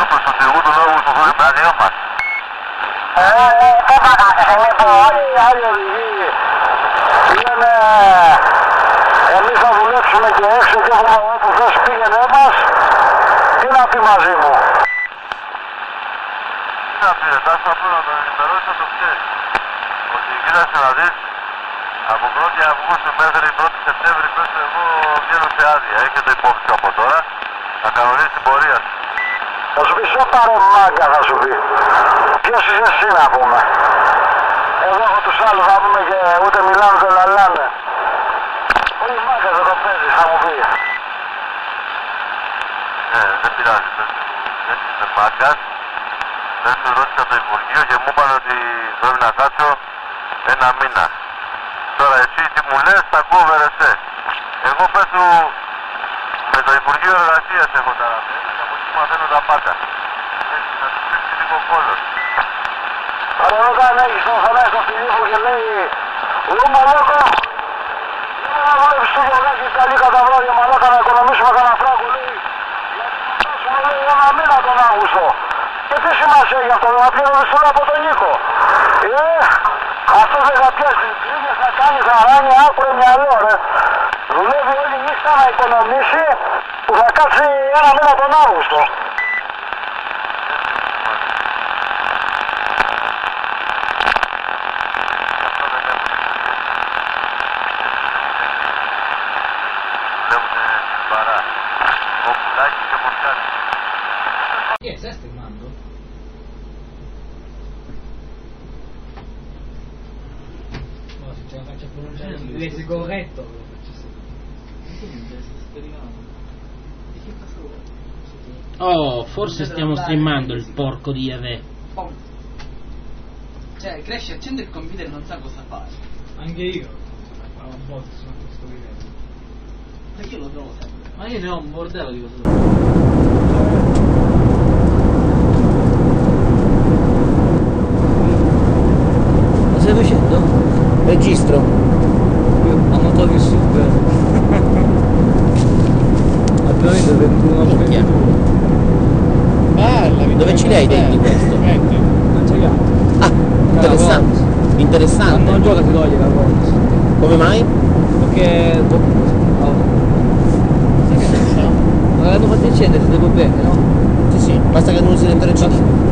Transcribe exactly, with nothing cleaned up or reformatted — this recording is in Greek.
του στρατηγού του λόγου του Βουλιμπρανιού μας. Ε, δεν φαντάζεσαι λοιπόν, όλοι οι άλλοι οδηγοί λένε εμείς θα δουλέψουμε και έξω και έχουμε όπου θες πήγαινε μας, τι να πει μαζί μου. Τι να πει, εντάξει απλό να τον ενημερώσει να το ξέρει. Ότι κοίταξε να δεις, από πρώτη Αυγούστου μέχρι πρώτη Σεπτέμβρη πες εγώ βγαίνω σε άδεια. Έχετε υπόψη από τώρα να κανονίσει την πορεία σου. Θα σου πει σε πάρε μάγκα θα σου πει. Ποιος είσαι εσύ να πούμε. Εδώ έχω τους άλλους να πούμε και ούτε μιλάνε ούτε λαλάνε. Όλοι μάγκας δεν το παίζεις θα μου πει. Ναι, δεν πειράζει, δεν είσαι μάγκας. Δεν σου ρώτησα το Υπουργείο και μου είπαν ότι πρέπει να κάτσω ένα μήνα. Τώρα εσύ τι μου λες, τα κόβερ εσέ. Εγώ πες του με το Υπουργείο Εργασίας έχω τα ραβέλη και από εκεί μαθαίνω τα πάντα. Έτσι να του πείξει λίγο κόλλος. Αλλά όταν έχεις τον φωνάει στον Φιλίππο και λέει «Ου μαλάκα, δεν να βλέπεις το γιογάκι καλή κατά βράδια μαλάκα να οικονομήσουμε κανένα φράγκο» λέει «Γιατί να φτάσουμε λέει ένα μήνα τον Αύγουστο». Και τι σημασία έχει αυτό, να πληρώνεις τώρα από τον Νίκο. Ε, αυτός δεν θα πιάσει τρίγες να κάνει χαράνι άκουρο μυαλό ρε. Δουλεύει όλη νύχτα να οικονομήσει που θα κάτσει ένα μήνα τον Αύγουστο. Che stai filmando? No, se ce la faccio pronunciare l'inglese corretto lo faccio sapere. Oh, forse stiamo streamando il porco di Yahweh. Cioè, Crash accende il computer e non sa cosa fare. Anche io. Ma un po' sono a questo livello. Ma io lo trovo sempre. Ma io ne ho un bordello di cosa. Stai facendo? Registro. Io ho notato il super. Attualmente ventuno Minchia. Bella, dove ce li hai denti questo? Non ce li ha. Ah, interessante. Interessante. Non gioca si toglie la cosa. Come mai? Perché oh. Sai che non so? Ma l'hanno fatto accendere se devo bene, no? Sì sì, basta che non usi l'enteroncino.